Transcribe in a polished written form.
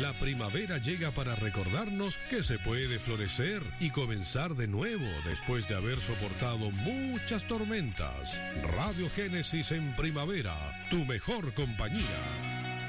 La primavera llega para recordarnos que se puede florecer y comenzar de nuevo después de haber soportado muchas tormentas. Radio Génesis en primavera, tu mejor compañía.